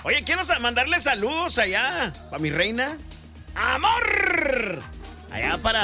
Oye, quiero mandarle saludos allá para mi reina. ¡Amor! Allá para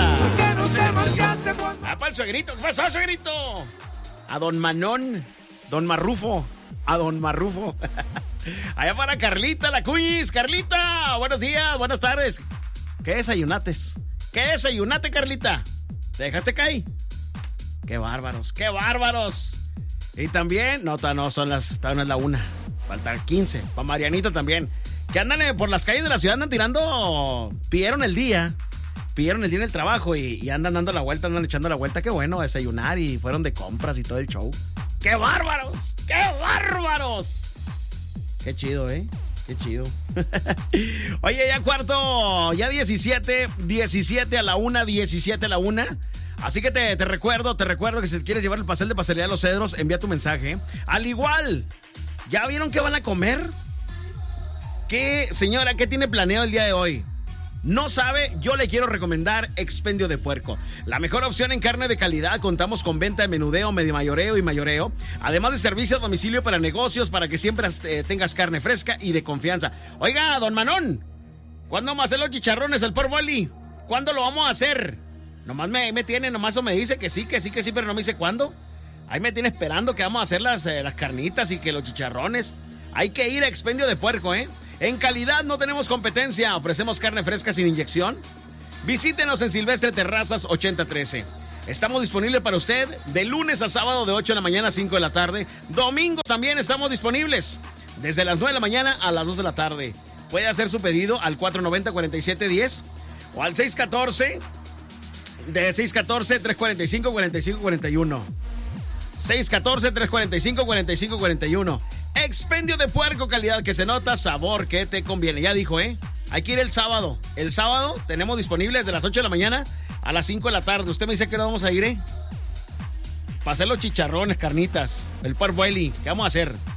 el suegrito. ¿Qué pasó, suegrito? A don Manón, don Marrufo. A don Marrufo. Allá para Carlita, la Cuñis. Carlita, buenos días, buenas tardes. ¿Qué desayunates? ¿Qué desayunate, Carlita? ¿Te dejaste caer? ¡Qué bárbaros, qué bárbaros! Y también, no, todavía no es la 1. Faltan 15. Para Marianita también. Que andan por las calles de la ciudad, andan tirando. Pidieron el día en el trabajo y andan dando la vuelta, andan echando la vuelta. Qué bueno, a desayunar y fueron de compras y todo el show. ¡Qué bárbaros! ¡Qué bárbaros! Qué chido, ¿eh? Qué chido. Oye, ya cuarto, ya 17 a la 1, 17 a la 1. Así que te recuerdo que si quieres llevar el pastel de Pastelería Los Cedros, envía tu mensaje. Al igual, ¿ya vieron qué van a comer? ¿Qué, señora, qué tiene planeado el día de hoy? ¿No sabe? Yo le quiero recomendar Expendio de Puerco. La mejor opción en carne de calidad. Contamos con venta de menudeo, medio mayoreo y mayoreo. Además de servicio a domicilio para negocios, para que siempre tengas carne fresca y de confianza. Oiga, don Manón, ¿cuándo vamos a hacer los chicharrones al pork belly? ¿Cuándo lo vamos a hacer? Nomás me tiene, nomás me dice que sí, pero no me dice cuándo. Ahí me tiene esperando que vamos a hacer las carnitas y que los chicharrones. Hay que ir a Expendio de Puerco, ¿eh? En calidad no tenemos competencia. Ofrecemos carne fresca sin inyección. Visítenos en Silvestre Terrazas 8013. Estamos disponibles para usted de lunes a sábado de 8 de la mañana a 5 de la tarde. Domingos también estamos disponibles desde las 9 de la mañana a las 2 de la tarde. Puede hacer su pedido al 490-4710 o al 614-345-4541. 614-345-4541. Expendio de Puerco, calidad que se nota, sabor que te conviene. Ya dijo, ¿eh? Hay que ir el sábado. El sábado tenemos disponibles de las 8 de la mañana a las 5 de la tarde. Usted me dice que no vamos a ir, ¿eh? Para hacer los chicharrones, carnitas, el pork belly. ¿Qué vamos a hacer?